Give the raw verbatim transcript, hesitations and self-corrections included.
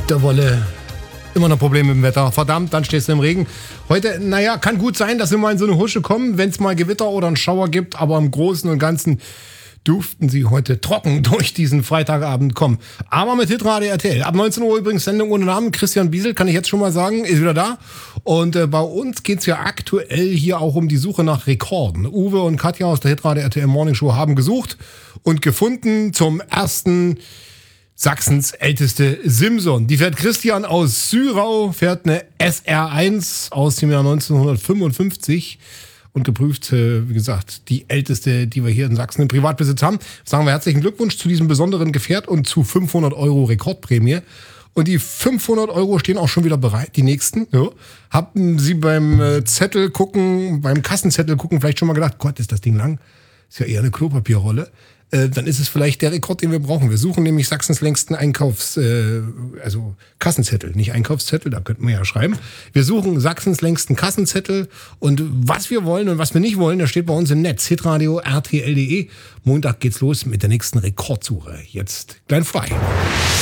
der Wolle. Immer noch Probleme mit dem Wetter. Verdammt, dann stehst du im Regen. Heute, naja, kann gut sein, dass wir mal in so eine Husche kommen, wenn es mal Gewitter oder einen Schauer gibt. Aber im Großen und Ganzen durften sie heute trocken durch diesen Freitagabend kommen. Aber mit Hitradio R T L. Ab neunzehn Uhr übrigens Sendung ohne Namen. Christian Biesel, kann ich jetzt schon mal sagen, ist wieder da. Und äh, bei uns geht's ja aktuell hier auch um die Suche nach Rekorden. Uwe und Katja aus der Hitradio R T L Morning Show haben gesucht und gefunden zum ersten Sachsens älteste Simson. Die fährt Christian aus Syrau, fährt eine S R eins aus dem Jahr neunzehnhundertfünfundfünfzig und geprüft, wie gesagt, die älteste, die wir hier in Sachsen im Privatbesitz haben. Sagen wir herzlichen Glückwunsch zu diesem besonderen Gefährt und zu fünfhundert Euro Rekordprämie. Und die fünfhundert Euro stehen auch schon wieder bereit, die nächsten. Ja. Haben Sie beim Zettel gucken, beim Kassenzettel gucken vielleicht schon mal gedacht, Gott, ist das Ding lang? Ist ja eher eine Klopapierrolle. Äh, dann ist es vielleicht der Rekord, den wir brauchen. Wir suchen nämlich Sachsens längsten Einkaufs-, äh, also Kassenzettel, nicht Einkaufszettel, da könnten wir ja schreiben. Wir suchen Sachsens längsten Kassenzettel und was wir wollen und was wir nicht wollen, das steht bei uns im Netz, hitradio r t l punkt d e. Montag geht's los mit der nächsten Rekordsuche. Jetzt klein frei.